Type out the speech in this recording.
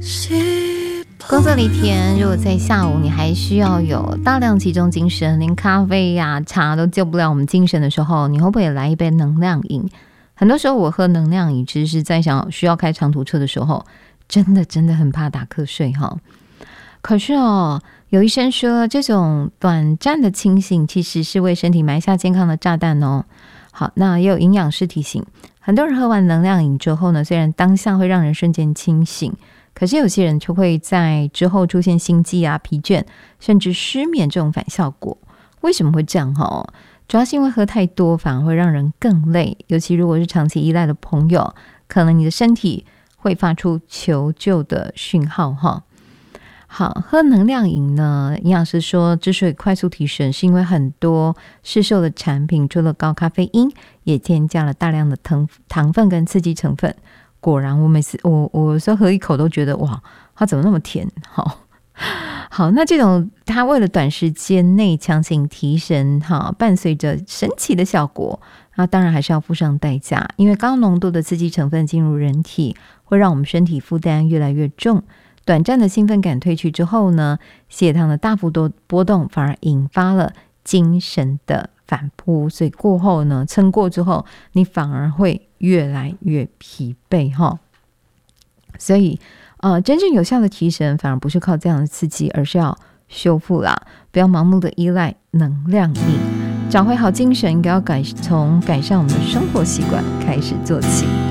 工作了一天，如果在下午你还需要有大量集中精神，连咖啡呀、茶都救不了我们精神的时候，你会不会也来一杯能量饮？很多时候我喝能量饮，其实是在需要开长途车的时候，真的很怕打瞌睡哈。可是有医生说，这种短暂的清醒其实是为身体埋下健康的炸弹哦。好，那也有营养师提醒，很多人喝完能量饮之后呢，虽然当下会让人瞬间清醒，可是有些人就会在之后出现心悸啊、疲倦，甚至失眠这种反效果。为什么会这样？主要是因为喝太多反而会让人更累，尤其如果是长期依赖的朋友，可能你的身体会发出求救的讯号哈。好，喝能量饮呢，营养师说之所以快速提神，是因为很多市售的产品除了高咖啡因，也添加了大量的糖分跟刺激成分。果然我有时候喝一口都觉得哇，它怎么那么甜。好，那这种它为了短时间内强行提神，伴随着神奇的效果，那当然还是要付上代价，因为高浓度的刺激成分进入人体，会让我们身体负担越来越重。短暂的兴奋感退去之后呢，血糖的大幅度波动反而引发了精神的反扑，所以过后呢，撑过之后，你反而会越来越疲惫哈。所以真正有效的提神反而不是靠这样的刺激，而是要修复啦，不要盲目的依赖能量饮，找回好精神应该要从改善我们的生活习惯开始做起。